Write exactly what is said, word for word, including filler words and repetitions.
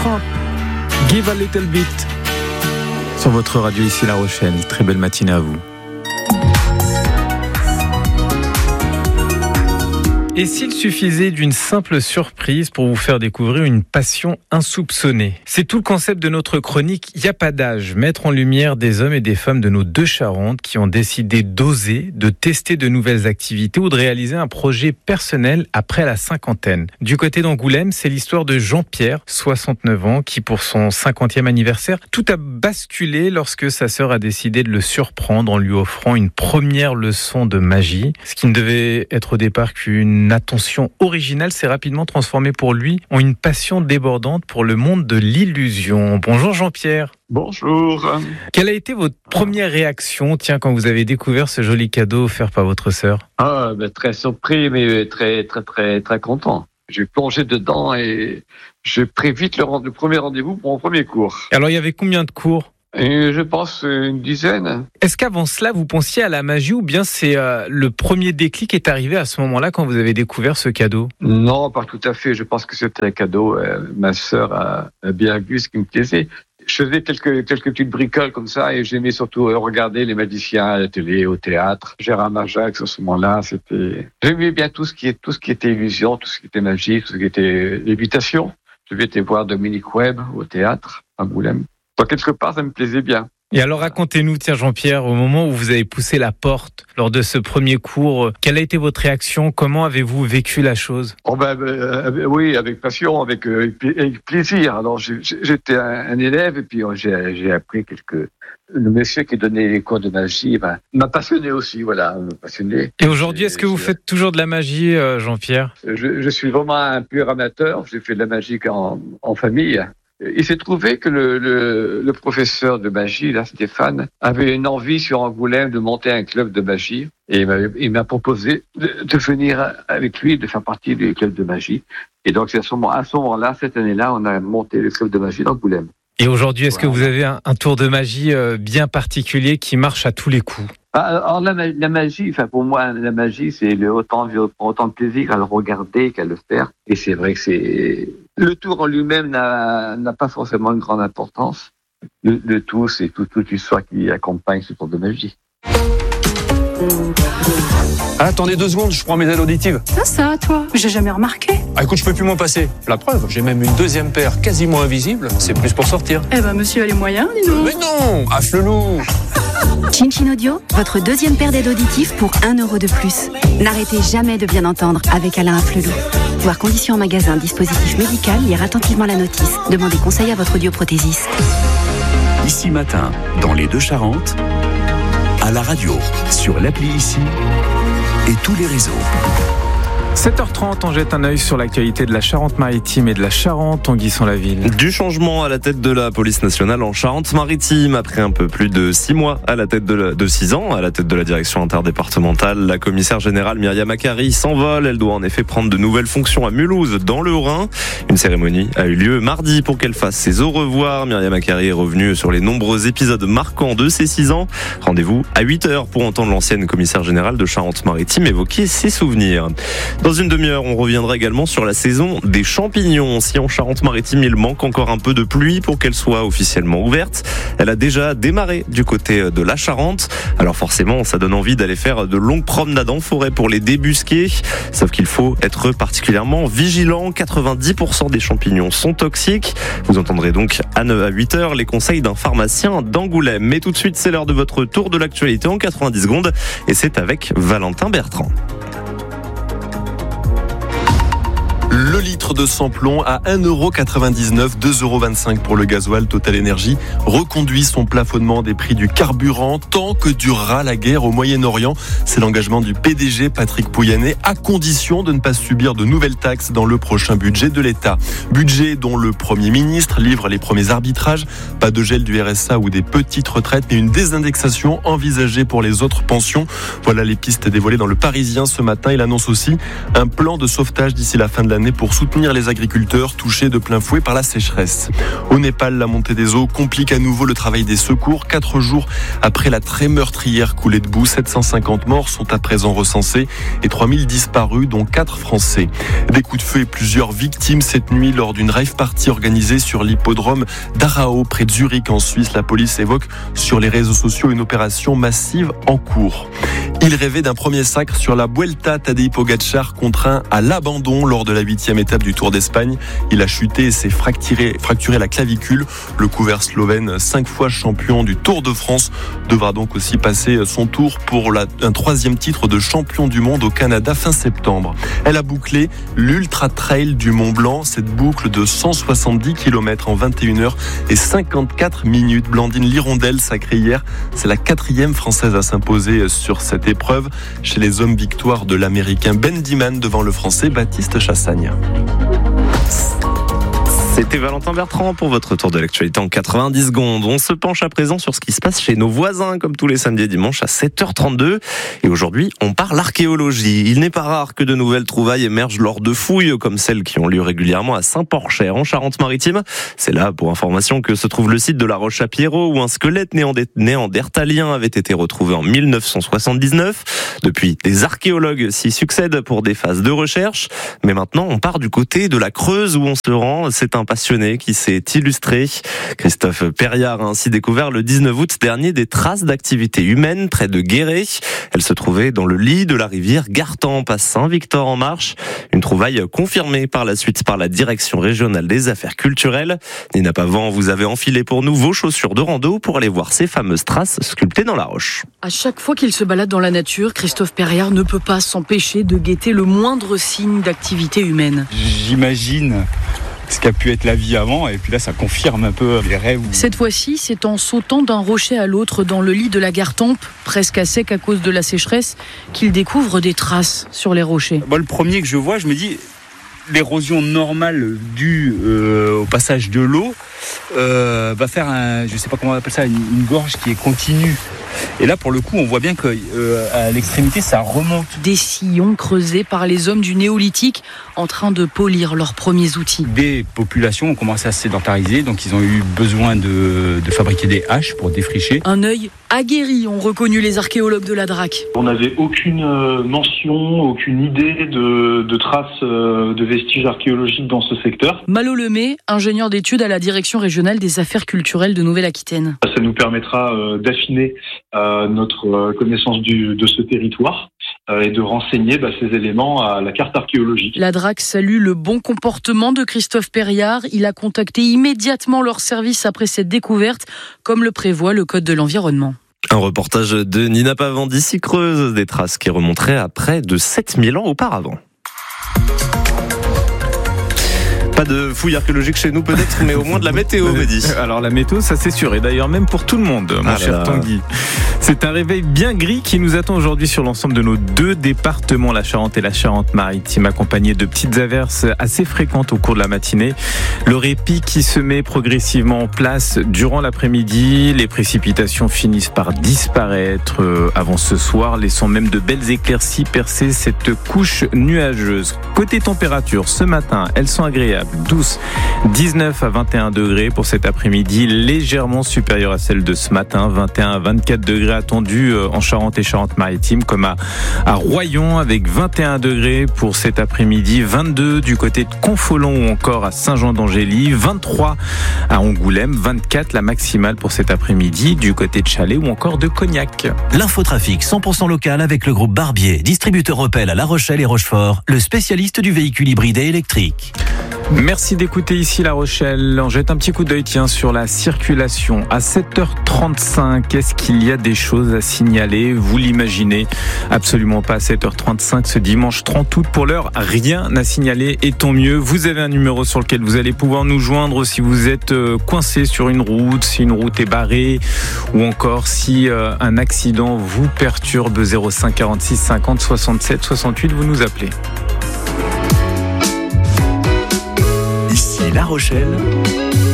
Give a little bit sur votre radio ici La Rochelle. Très belle matinée à vous. Et s'il suffisait d'une simple surprise pour vous faire découvrir une passion insoupçonnée? C'est tout le concept de notre chronique Y a pas d'âge, mettre en lumière des hommes et des femmes de nos deux Charentes qui ont décidé d'oser, de tester de nouvelles activités ou de réaliser un projet personnel après la cinquantaine. Du côté d'Angoulême, c'est l'histoire de Jean-Pierre, soixante-neuf ans, qui pour son cinquantième anniversaire, tout a basculé lorsque sa sœur a décidé de le surprendre en lui offrant une première leçon de magie. Ce qui ne devait être au départ qu'une Une attention originale s'est rapidement transformée pour lui en une passion débordante pour le monde de l'illusion. Bonjour Jean-Pierre. Bonjour. Quelle a été votre première réaction, tiens, quand vous avez découvert ce joli cadeau offert par votre sœur? Ah, ben, très surpris, mais très, très, très, très content. J'ai plongé dedans et j'ai pris vite le, le premier rendez-vous pour mon premier cours. Alors, il y avait combien de cours? Et je pense une dizaine. Est-ce qu'avant cela, vous pensiez à la magie ou bien c'est euh, le premier déclic est arrivé à ce moment-là quand vous avez découvert ce cadeau? Non, pas tout à fait. Je pense que c'était un cadeau. Euh, ma sœur a, a bien vu ce qui me plaisait. Je faisais quelques, quelques petites bricoles comme ça et j'aimais surtout regarder les magiciens à la télé, au théâtre. Gérard Majax, à ce moment-là, c'était... J'aimais bien tout ce qui est, tout ce qui était illusion, tout ce qui était magie, tout ce qui était lévitation. Je vais été voir Dominique Webb au théâtre, à Angoulême. Donc, quelque part, ça me plaisait bien. Et alors, racontez-nous, tiens, Jean-Pierre, au moment où vous avez poussé la porte lors de ce premier cours, quelle a été votre réaction? Comment avez-vous vécu la chose? Oh ben, euh, oui, avec passion, avec, euh, avec plaisir. Alors, j'étais un, un élève et puis j'ai, j'ai appris quelques... Le monsieur qui donnait les cours de magie ben, m'a passionné aussi, voilà, m'a passionné. Et aujourd'hui, est-ce que vous faites toujours de la magie, euh, Jean-Pierre? je, je suis vraiment un pur amateur. J'ai fait de la magie en, en famille. Il s'est trouvé que le, le, le professeur de magie, là, Stéphane, avait une envie sur Angoulême de monter un club de magie. Et il m'a, il m'a proposé de, de venir avec lui, de faire partie du club de magie. Et donc, c'est à ce moment, à ce moment-là, cette année-là, on a monté le club de magie d'Angoulême. Et aujourd'hui, est-ce voilà. que vous avez un, un tour de magie bien particulier qui marche à tous les coups? Alors, la, la magie, enfin, pour moi, la magie, c'est le, autant, autant de plaisir à le regarder qu'à le faire. Et c'est vrai que c'est, le tour en lui-même n'a, n'a pas forcément une grande importance. Le, le tout, c'est tout, toute l'histoire qui accompagne ce tour de magie. Ah, attendez deux secondes, je prends mes aides auditives. Ça, ça, toi, j'ai jamais remarqué. Ah, écoute, je peux plus m'en passer. La preuve, j'ai même une deuxième paire quasiment invisible. C'est plus pour sortir. Eh ben, monsieur a les moyens, dis donc. Mais non, afflelou. Chin Chin Audio, votre deuxième paire d'aides auditives pour un euro de plus. N'arrêtez jamais de bien entendre avec Alain Afflelou. Voir conditions en magasin, dispositif médical, lire attentivement la notice. Demandez conseil à votre audioprothésiste. Ici Matin, dans les deux Charentes, à la radio, sur l'appli Ici et tous les réseaux. sept heures trente, on jette un œil sur l'actualité de la Charente-Maritime et de la Charente, Tanguy sur la ville. Du changement à la tête de la police nationale en Charente-Maritime. Après un peu plus de six mois à la tête de, la, de six ans à la tête de la direction interdépartementale, la commissaire générale Myriam Acari s'envole. Elle doit en effet prendre de nouvelles fonctions à Mulhouse, dans le Haut-Rhin. Une cérémonie a eu lieu mardi pour qu'elle fasse ses au revoir. Myriam Acari est revenue sur les nombreux épisodes marquants de ses six ans. Rendez-vous à huit heures pour entendre l'ancienne commissaire générale de Charente-Maritime évoquer ses souvenirs. Dans une demi-heure, on reviendra également sur la saison des champignons. Si en Charente-Maritime, il manque encore un peu de pluie pour qu'elle soit officiellement ouverte, elle a déjà démarré du côté de la Charente. Alors forcément, ça donne envie d'aller faire de longues promenades en forêt pour les débusquer. Sauf qu'il faut être particulièrement vigilant. quatre-vingt-dix pour cent des champignons sont toxiques. Vous entendrez donc à neuf à huit heures les conseils d'un pharmacien d'Angoulême. Mais tout de suite, c'est l'heure de votre tour de l'actualité en quatre-vingt-dix secondes. Et c'est avec Valentin Bertrand. Le litre de sans-plomb à un euro quatre-vingt-dix-neuf, deux euros vingt-cinq pour le gasoil. Total Energy reconduit son plafonnement des prix du carburant tant que durera la guerre au Moyen-Orient. C'est l'engagement du P D G Patrick Pouyanné, à condition de ne pas subir de nouvelles taxes dans le prochain budget de l'État. Budget dont le Premier ministre livre les premiers arbitrages. Pas de gel du R S A ou des petites retraites, mais une désindexation envisagée pour les autres pensions. Voilà les pistes dévoilées dans le Parisien ce matin. Il annonce aussi un plan de sauvetage d'ici la fin de l'année pour pour soutenir les agriculteurs touchés de plein fouet par la sécheresse. Au Népal, la montée des eaux complique à nouveau le travail des secours. Quatre jours après la très meurtrière coulée de boue, sept cent cinquante morts sont à présent recensés et trois mille disparus, dont quatre Français. Des coups de feu et plusieurs victimes cette nuit lors d'une rave party organisée sur l'hippodrome d'Arao, près de Zurich en Suisse. La police évoque sur les réseaux sociaux une opération massive en cours. Il rêvait d'un premier sacre sur la Vuelta. Tadej Pogačar contraint à l'abandon lors de la huitième étape du Tour d'Espagne. Il a chuté et s'est fracturé, fracturé la clavicule. Le couvert slovène, cinq fois champion du Tour de France, devra donc aussi passer son tour pour la, un troisième titre de champion du monde au Canada fin septembre. Elle a bouclé l'Ultra Trail du Mont Blanc, cette boucle de cent soixante-dix kilomètres en vingt et une heures et cinquante-quatre minutes. Blandine Lirondelle, sacrée hier, c'est la quatrième française à s'imposer sur cette épreuve. Chez les hommes, victoire de l'américain Ben Diman devant le français Baptiste Chassagne. C'était Valentin Bertrand pour votre tour de l'actualité en quatre-vingt-dix secondes. On se penche à présent sur ce qui se passe chez nos voisins, comme tous les samedis et dimanches à sept heures trente-deux. Et aujourd'hui, on parle archéologie. Il n'est pas rare que de nouvelles trouvailles émergent lors de fouilles, comme celles qui ont lieu régulièrement à Saint-Porcher, en Charente-Maritime. C'est là, pour information, que se trouve le site de la Roche-à-Pierrot, où un squelette néandertalien avait été retrouvé en mille neuf cent soixante-dix-neuf. Depuis, des archéologues s'y succèdent pour des phases de recherche. Mais maintenant, on part du côté de la Creuse, où on se rend. C'est un passionné qui s'est illustré. Christophe Perriard a ainsi découvert le dix-neuf août dernier des traces d'activité humaine près de Guéret. Elles se trouvaient dans le lit de la rivière Gartempe à Saint-Victor-en-Marche. Une trouvaille confirmée par la suite par la Direction régionale des affaires culturelles. Nina Pavant, vous avez enfilé pour nous vos chaussures de rando pour aller voir ces fameuses traces sculptées dans la roche. À chaque fois qu'il se balade dans la nature, Christophe Perriard ne peut pas s'empêcher de guetter le moindre signe d'activité humaine. J'imagine ce qu'a pu être la vie avant, et puis là ça confirme un peu les rêves. Cette fois-ci, c'est en sautant d'un rocher à l'autre dans le lit de la Gartempe, presque à sec à cause de la sécheresse, qu'il découvre des traces sur les rochers. Bon, le premier que je vois, je me dis, l'érosion normale due euh, au passage de l'eau euh, va faire un, je sais pas comment on appelle ça, une, une gorge qui est continue. Et là, pour le coup, on voit bien qu'à euh, l'extrémité, ça remonte. Des sillons creusés par les hommes du néolithique en train de polir leurs premiers outils. Des populations ont commencé à se sédentariser, donc ils ont eu besoin de, de fabriquer des haches pour défricher. Un œil aguerri ont reconnu les archéologues de la D R A C. On n'avait aucune mention, aucune idée de, de traces de vestiges archéologiques dans ce secteur. Malo Lemay, ingénieur d'études à la Direction régionale des affaires culturelles de Nouvelle-Aquitaine. Ça nous permettra d'affiner euh, notre connaissance du, de ce territoire euh, et de renseigner bah, ces éléments à la carte archéologique. La D R A C salue le bon comportement de Christophe Perriard. Il a contacté immédiatement leur service après cette découverte, comme le prévoit le Code de l'environnement. Un reportage de Nina Pavant d'ici Creuse, des traces qui remonteraient à près de sept mille ans auparavant. Pas de fouilles archéologiques chez nous peut-être, mais au moins de la météo, Mehdi. Alors la météo, ça c'est sûr, et d'ailleurs même pour tout le monde, mon ah cher là. Tanguy. C'est un réveil bien gris qui nous attend aujourd'hui sur l'ensemble de nos deux départements, la Charente et la Charente-Maritime, accompagnés de petites averses assez fréquentes au cours de la matinée. Le répit qui se met progressivement en place durant l'après-midi. Les précipitations finissent par disparaître avant ce soir, laissant même de belles éclaircies percer cette couche nuageuse. Côté température, ce matin, elles sont agréables. douze, dix-neuf à vingt et un degrés pour cet après-midi, légèrement supérieure à celle de ce matin, vingt et un à vingt-quatre degrés attendus en Charente et Charente-Maritime, comme à, à Royan avec vingt et un degrés pour cet après-midi, vingt-deux du côté de Confolon ou encore à Saint-Jean-d'Angély, vingt-trois à Angoulême, vingt-quatre la maximale pour cet après-midi du côté de Chalais ou encore de Cognac. L'infotrafic cent pour cent local avec le groupe Barbier, distributeur Opel à La Rochelle et Rochefort, le spécialiste du véhicule hybride et électrique. Merci d'écouter ici La Rochelle. On jette un petit coup d'œil tiens, sur la circulation. À sept heures trente-cinq, est-ce qu'il y a des choses à signaler? Vous l'imaginez? Absolument pas à sept heures trente-cinq ce dimanche trente août. Pour l'heure, rien à signaler et tant mieux. Vous avez un numéro sur lequel vous allez pouvoir nous joindre si vous êtes coincé sur une route, si une route est barrée ou encore si un accident vous perturbe. Zéro cinq quarante-six cinquante soixante-sept soixante-huit, vous nous appelez. Ici La Rochelle.